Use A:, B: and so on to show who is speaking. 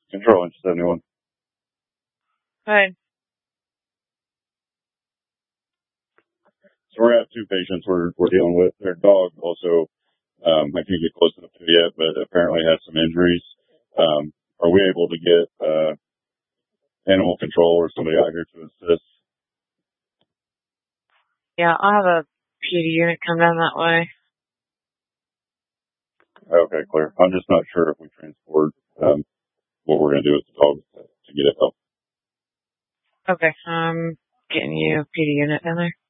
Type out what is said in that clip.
A: Control Inch 71.
B: Hi.
A: So we're at two patients we're dealing with. Their dog also, I can't get close enough to it yet, but apparently has some injuries. Are we able to get animal control or somebody out here to assist?
B: Yeah, I'll have a PD unit come down that way.
A: Okay, clear. I'm just not sure if we transport what we're going to do with the dog to get it help.
B: Okay, I'm getting you a PD unit down there.